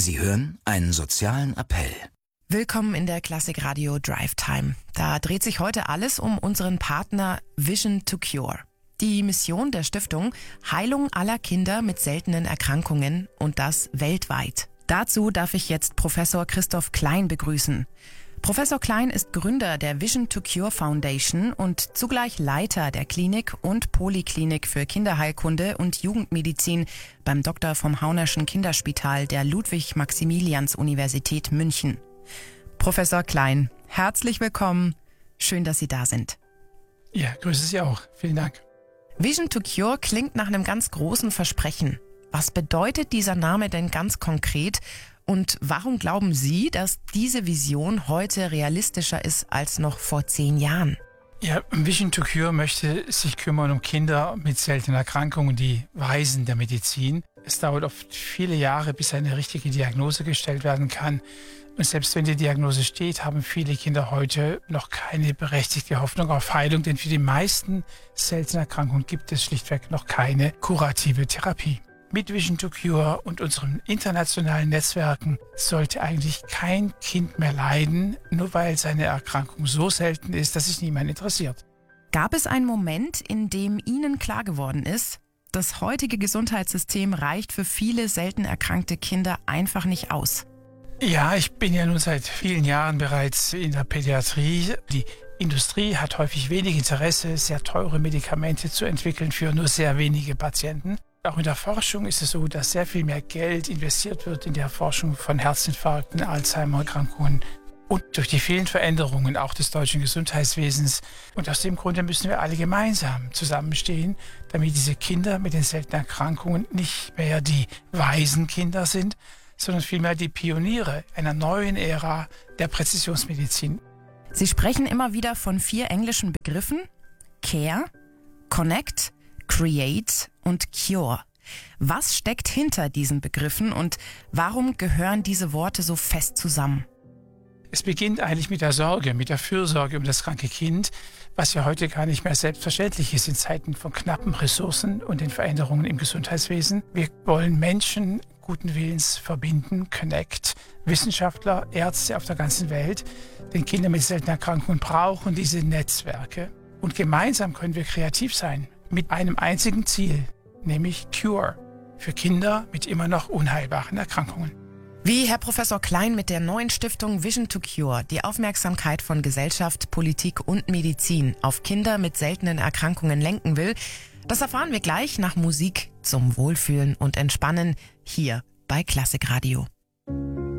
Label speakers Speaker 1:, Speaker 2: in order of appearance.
Speaker 1: Sie hören einen sozialen Appell.
Speaker 2: Willkommen in der Klassikradio Drive Time. Da dreht sich heute alles um unseren Partner Vision to Cure. Die Mission der Stiftung: Heilung aller Kinder mit seltenen Erkrankungen, und das weltweit. Dazu darf ich jetzt Professor Christoph Klein begrüßen. Professor Klein ist Gründer der Vision to Cure Foundation und zugleich Leiter der Klinik und Poliklinik für Kinderheilkunde und Jugendmedizin beim Dr. vom Haunerschen Kinderspital der Ludwig-Maximilians-Universität München. Professor Klein, herzlich willkommen. Schön, dass Sie da sind.
Speaker 3: Ja, grüße Sie auch. Vielen Dank.
Speaker 2: Vision to Cure klingt nach einem ganz großen Versprechen. Was bedeutet dieser Name denn ganz konkret? Und warum glauben Sie, dass diese Vision heute realistischer ist als noch vor 10 Jahren?
Speaker 3: Ja, Vision to Cure möchte sich kümmern um Kinder mit seltenen Erkrankungen, die Waisen der Medizin. Es dauert oft viele Jahre, bis eine richtige Diagnose gestellt werden kann. Und selbst wenn die Diagnose steht, haben viele Kinder heute noch keine berechtigte Hoffnung auf Heilung, denn für die meisten seltenen Erkrankungen gibt es schlichtweg noch keine kurative Therapie. Mit Vision to Cure und unseren internationalen Netzwerken sollte eigentlich kein Kind mehr leiden, nur weil seine Erkrankung so selten ist, dass sich niemand interessiert.
Speaker 2: Gab es einen Moment, in dem Ihnen klar geworden ist, das heutige Gesundheitssystem reicht für viele selten erkrankte Kinder einfach nicht aus?
Speaker 3: Ja, ich bin ja nun seit vielen Jahren bereits in der Pädiatrie. Die Industrie hat häufig wenig Interesse, sehr teure Medikamente zu entwickeln für nur sehr wenige Patienten. Auch in der Forschung ist es so, dass sehr viel mehr Geld investiert wird in der Forschung von Herzinfarkten, Alzheimer-Erkrankungen und durch die vielen Veränderungen auch des deutschen Gesundheitswesens. Und aus dem Grunde müssen wir alle gemeinsam zusammenstehen, damit diese Kinder mit den seltenen Erkrankungen nicht mehr die Waisenkinder sind, sondern vielmehr die Pioniere einer neuen Ära der Präzisionsmedizin.
Speaker 2: Sie sprechen immer wieder von 4 englischen Begriffen: Care, Connect, Create und Cure. Was steckt hinter diesen Begriffen und warum gehören diese Worte so fest zusammen?
Speaker 3: Es beginnt eigentlich mit der Sorge, mit der Fürsorge um das kranke Kind, was ja heute gar nicht mehr selbstverständlich ist in Zeiten von knappen Ressourcen und den Veränderungen im Gesundheitswesen. Wir wollen Menschen guten Willens verbinden, connect, Wissenschaftler, Ärzte auf der ganzen Welt, denn Kinder mit seltenen Erkrankungen brauchen diese Netzwerke. Und gemeinsam können wir kreativ sein, mit einem einzigen Ziel, nämlich Cure, für Kinder mit immer noch unheilbaren Erkrankungen.
Speaker 2: Wie Herr Professor Klein mit der neuen Stiftung Vision to Cure die Aufmerksamkeit von Gesellschaft, Politik und Medizin auf Kinder mit seltenen Erkrankungen lenken will, das erfahren wir gleich nach Musik zum Wohlfühlen und Entspannen hier bei Klassikradio.